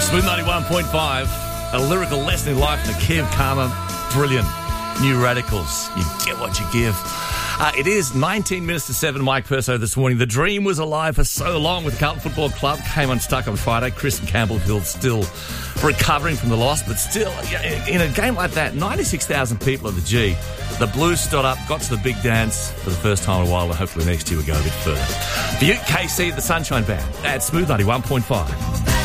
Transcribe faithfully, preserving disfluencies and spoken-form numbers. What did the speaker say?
Smooth ninety-one point five, a lyrical lesson in life from the Kev Karma. Brilliant. New Radicals. You get what you give. Uh, it is nineteen minutes to seven. Mike Perso this morning. The dream was alive for so long with the Carlton Football Club. Came unstuck on Friday. Chris and Campbellfield still recovering from the loss, but still, in a game like that, ninety-six thousand people at the G. The Blues stood up, got to the big dance for the first time in a while, and hopefully next year we go a bit further. Butte K C at the Sunshine Band at Smooth ninety-one point five.